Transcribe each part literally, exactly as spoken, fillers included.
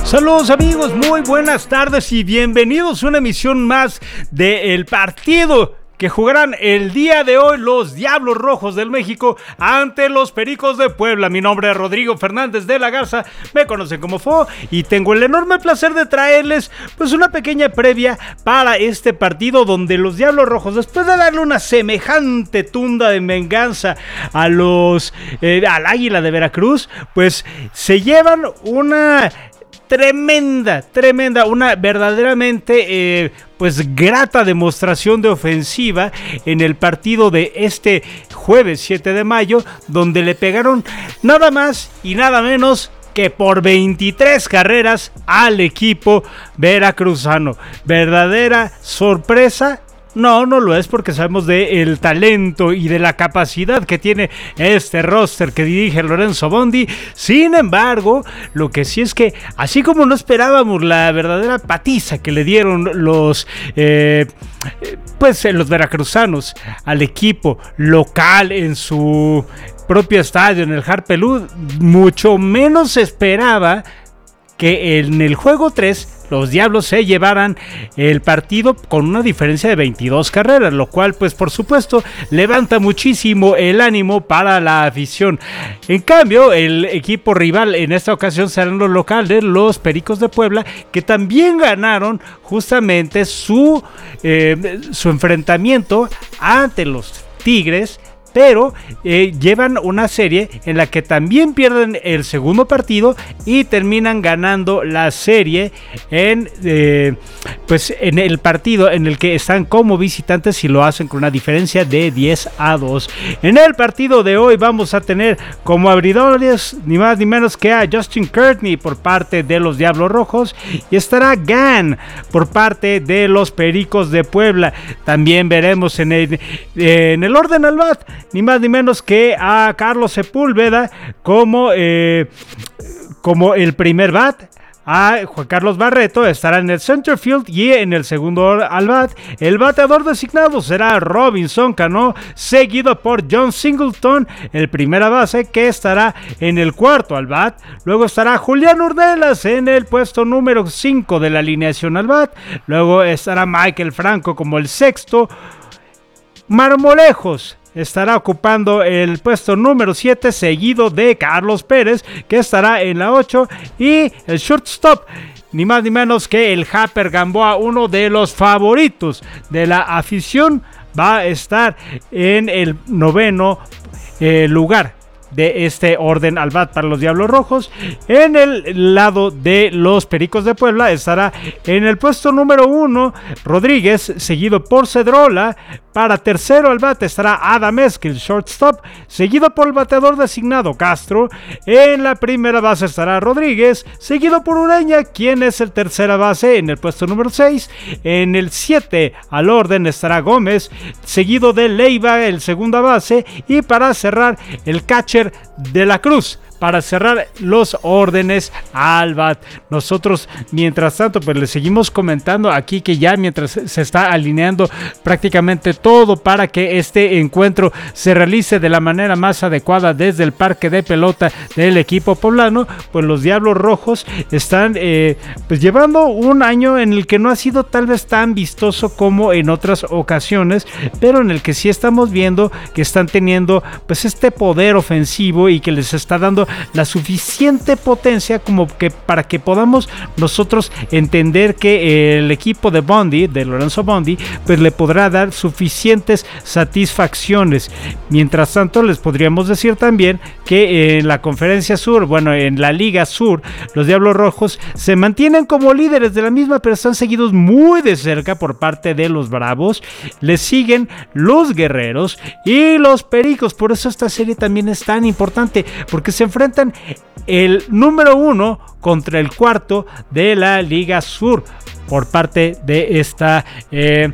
Saludos amigos, muy buenas tardes y bienvenidos a una emisión más del partido que jugarán el día de hoy los Diablos Rojos del México ante los Pericos de Puebla. Mi nombre es Rodrigo Fernández de la Garza, me conocen como Fo, y tengo el enorme placer de traerles pues una pequeña previa para este partido donde los Diablos Rojos, después de darle una semejante tunda de venganza a los eh, al Águila de Veracruz, pues se llevan una Tremenda, tremenda, una verdaderamente eh, pues grata demostración de ofensiva en el partido de este jueves siete de mayo, donde le pegaron nada más y nada menos que por veintitrés carreras al equipo veracruzano. Verdadera sorpresa. No, no lo es, porque sabemos del talento y de la capacidad que tiene este roster que dirige Lorenzo Bondi. Sin embargo, lo que sí es que, así como no esperábamos la verdadera patiza que le dieron los, eh, pues, los veracruzanos al equipo local en su propio estadio, en el Harpelú, mucho menos se esperaba que en el juego tres los Diablos se llevaran el partido con una diferencia de veintidós carreras, lo cual pues por supuesto levanta muchísimo el ánimo para la afición. En cambio, el equipo rival en esta ocasión serán los locales, los Pericos de Puebla, que también ganaron justamente su, eh, su enfrentamiento ante los Tigres, pero eh, llevan una serie en la que también pierden el segundo partido y terminan ganando la serie en, eh, pues en el partido en el que están como visitantes y lo hacen con una diferencia de diez a dos. En el partido de hoy vamos a tener como abridores ni más ni menos que a Justin Courtney por parte de los Diablos Rojos, y estará Gan por parte de los Pericos de Puebla. También veremos en el, en el orden al bat ni más ni menos que a Carlos Sepúlveda como, eh, como el primer bat. A Juan Carlos Barreto estará en el center field, y en el segundo al bat el bateador designado será Robinson Cano, seguido por John Singleton, el primera base, que estará en el cuarto al bat. Luego estará Julián Urdelas en el puesto número cinco de la alineación al bat. Luego estará Michael Franco como el sexto. Marmolejos estará ocupando el puesto número siete, seguido de Carlos Pérez, que estará en la ocho, y el shortstop, ni más ni menos que el Japper Gamboa, uno de los favoritos de la afición, va a estar en el noveno eh, lugar de este orden al bat para los Diablos Rojos. En el lado de los Pericos de Puebla estará en el puesto número uno Rodríguez, seguido por Cedrola. Para tercero al bat estará Adam Esquivel, shortstop, seguido por el bateador designado Castro. En la primera base estará Rodríguez, seguido por Ureña, quien es el tercera base en el puesto número seis. En el siete al orden estará Gómez, seguido de Leiva, el segunda base. Y para cerrar, el catcher de la Cruz, para cerrar los órdenes al bat. Nosotros, mientras tanto, pues le seguimos comentando aquí que ya mientras se está alineando prácticamente todo para que este encuentro se realice de la manera más adecuada desde el parque de pelota del equipo poblano, pues los Diablos Rojos están eh, pues llevando un año en el que no ha sido tal vez tan vistoso como en otras ocasiones, pero en el que sí estamos viendo que están teniendo pues este poder ofensivo y que les está dando la suficiente potencia como que para que podamos nosotros entender que el equipo de Bondi, de Lorenzo Bondi, pues le podrá dar suficientes satisfacciones. Mientras tanto, les podríamos decir también que en la Conferencia Sur, bueno, en la Liga Sur, los Diablos Rojos se mantienen como líderes de la misma, pero están seguidos muy de cerca por parte de los Bravos. Les siguen los Guerreros y los Pericos. Por eso esta serie también es tan importante, porque se enfrentan el número uno contra el cuarto de la Liga Sur por parte de esta eh,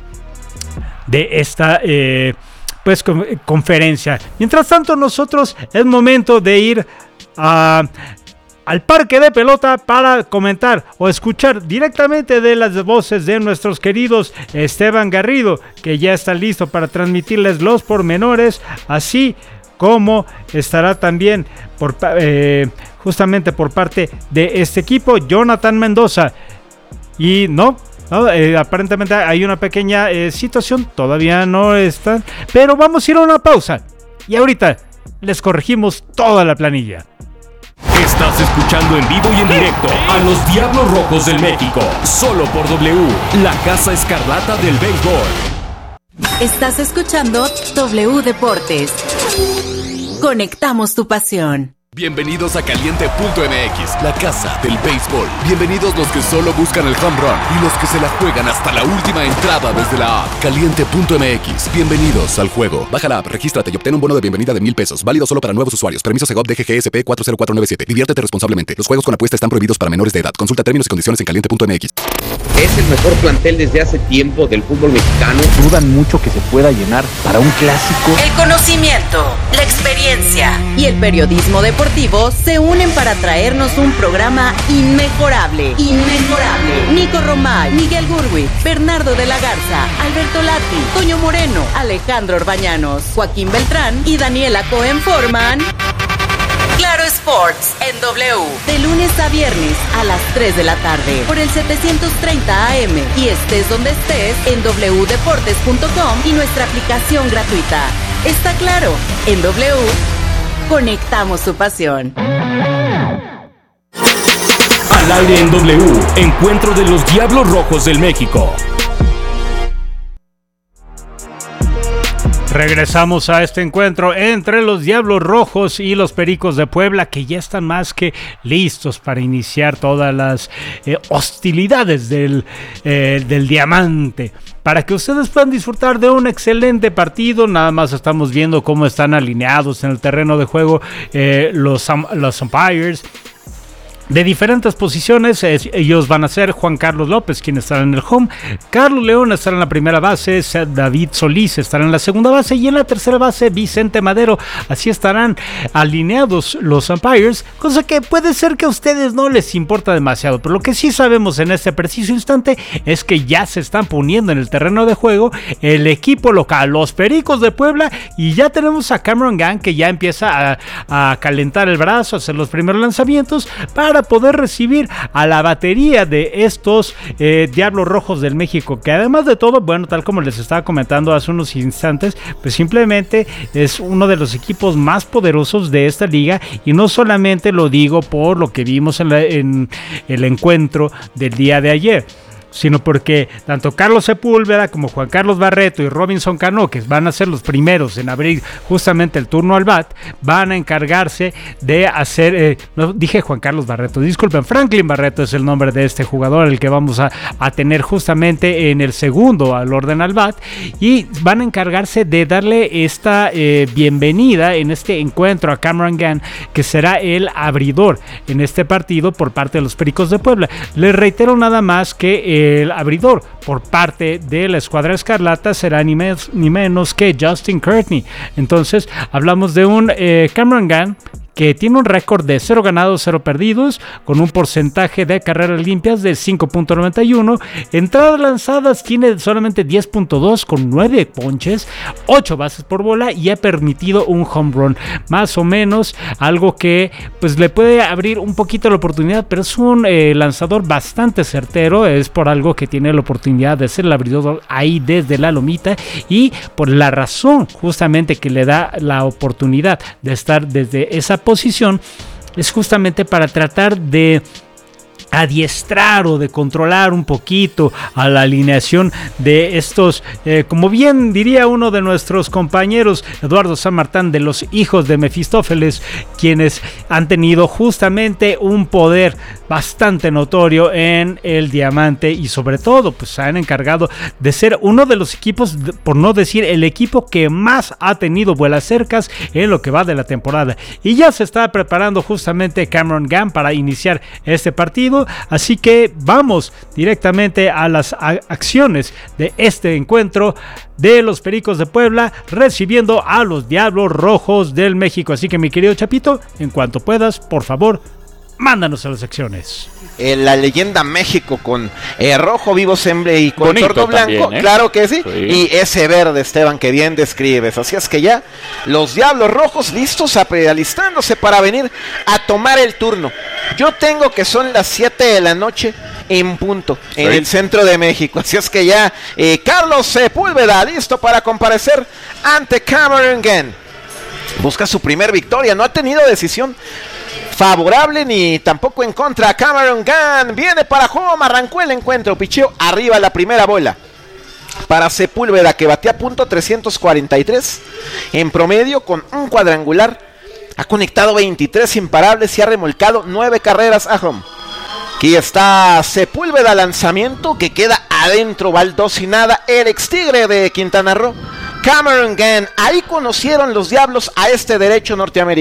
de esta eh, pues conferencia. Mientras tanto, nosotros es momento de ir a al parque de pelota para comentar o escuchar directamente de las voces de nuestros queridos Esteban Garrido, que ya está listo para transmitirles los pormenores, así como estará también por, eh, justamente por parte de este equipo Jonathan Mendoza. Y no, no eh, aparentemente hay una pequeña eh, situación, todavía no está, pero vamos a ir a una pausa y ahorita les corregimos toda la planilla. Estás escuchando en vivo y en directo a los Diablos Rojos del México, solo por W, la Casa Escarlata del Béisbol. Estás escuchando W Deportes. Conectamos tu pasión. Bienvenidos a Caliente punto M X, la casa del béisbol. Bienvenidos los que solo buscan el home run y los que se la juegan hasta la última entrada desde la app. Caliente punto M X, bienvenidos al juego. Baja la app, regístrate y obtén un bono de bienvenida de mil pesos. Válido solo para nuevos usuarios. Permiso Segov D G G S P cuatro cero cuatro nueve siete. Diviértete responsablemente. Los juegos con apuesta están prohibidos para menores de edad. Consulta términos y condiciones en Caliente punto M X. Es el mejor plantel desde hace tiempo del fútbol mexicano. Dudan mucho que se pueda llenar para un clásico. El conocimiento, la experiencia y el periodismo deportivo se unen para traernos un programa inmejorable. Inmejorable. Nico Romay, Miguel Gurwi, Bernardo de la Garza, Alberto Lati, Toño Moreno, Alejandro Orbañanos, Joaquín Beltrán y Daniela Cohen forman Claro Sports en W, de lunes a viernes a las tres de la tarde por el setecientos treinta A M y estés donde estés en doble u deportes punto com y nuestra aplicación gratuita. Está claro, en W conectamos tu pasión. Al aire en W, encuentro de los Diablos Rojos del México. Regresamos a este encuentro entre los Diablos Rojos y los Pericos de Puebla, que ya están más que listos para iniciar todas las eh, hostilidades del, eh, del diamante, para que ustedes puedan disfrutar de un excelente partido. Nada más estamos viendo cómo están alineados en el terreno de juego eh, los, los umpires de diferentes posiciones. Ellos van a ser Juan Carlos López, quien estará en el home, Carlos León estará en la primera base, David Solís estará en la segunda base y en la tercera base Vicente Madero. Así estarán alineados los umpires, cosa que puede ser que a ustedes no les importa demasiado, pero lo que sí sabemos en este preciso instante es que ya se están poniendo en el terreno de juego el equipo local, los Pericos de Puebla, y ya tenemos a Cameron Gang, que ya empieza a, a calentar el brazo, a hacer los primeros lanzamientos para poder recibir a la batería de estos eh, Diablos Rojos del México, que además de todo, bueno, tal como les estaba comentando hace unos instantes, pues simplemente es uno de los equipos más poderosos de esta liga, y no solamente lo digo por lo que vimos en, la, en el encuentro del día de ayer, sino porque tanto Carlos Sepúlveda como Juan Carlos Barreto y Robinson Cano, que van a ser los primeros en abrir justamente el turno al bat, van a encargarse de hacer, eh, no dije Juan Carlos Barreto, disculpen, Franklin Barreto es el nombre de este jugador, el que vamos a, a tener justamente en el segundo al orden al bat, y van a encargarse de darle esta eh, bienvenida en este encuentro a Cameron Gann, que será el abridor en este partido por parte de los Pericos de Puebla. Les reitero nada más que eh, el abridor por parte de la escuadra escarlata será ni, mes, ni menos que Justin Courtney. Entonces hablamos de un eh, Cameron Gann que tiene un récord de cero ganados, cero perdidos, con un porcentaje de carreras limpias de cinco punto noventa y uno, entradas lanzadas tiene solamente diez punto dos con nueve ponches, ocho bases por bola, y ha permitido un home run, más o menos algo que pues le puede abrir un poquito la oportunidad, pero es un eh, lanzador bastante certero, es por algo que tiene la oportunidad de ser el abridor ahí desde la lomita, y por la razón justamente que le da la oportunidad de estar desde esa posición es justamente para tratar de adiestrar o de controlar un poquito a la alineación de estos, eh, como bien diría uno de nuestros compañeros, Eduardo San Martín, de los hijos de Mefistófeles, quienes han tenido justamente un poder bastante notorio en el diamante, y sobre todo pues se han encargado de ser uno de los equipos, por no decir el equipo que más ha tenido vuelas cercas en lo que va de la temporada, y ya se está preparando justamente Cameron Gann para iniciar este partido. Así que vamos directamente a las a- acciones de este encuentro de los Pericos de Puebla recibiendo a los Diablos Rojos del México. Así que mi querido Chapito, en cuanto puedas, por favor, Mándanos a las secciones. Eh, la leyenda México con eh, rojo vivo semble y con Bonito tordo blanco, también, ¿eh? claro que sí. Sí. Y ese verde, Esteban, que bien describes. Así es que ya los Diablos Rojos listos, a- alistándose para venir a tomar el turno. Yo tengo que son las siete de la noche en punto, sí, en el centro de México. Así es que ya eh, Carlos Sepúlveda listo para comparecer ante Cameron Gann. Busca su primer victoria, no ha tenido decisión favorable ni tampoco en contra. Cameron Gann viene para home, arrancó el encuentro, picheo arriba la primera bola para Sepúlveda, que batea punto trescientos cuarenta y tres en promedio con un cuadrangular, ha conectado veintitrés imparables y ha remolcado nueve carreras a home. Aquí está Sepúlveda, lanzamiento que queda adentro, va al dos y nada, el ex Tigre de Quintana Roo, Cameron Gann. Ahí conocieron los Diablos a este derecho norteamericano.